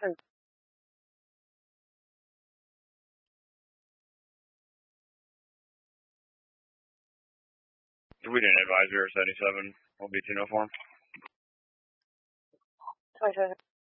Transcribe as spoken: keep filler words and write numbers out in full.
We didn't advise her seventy-seven will be two no form. twenty-seven.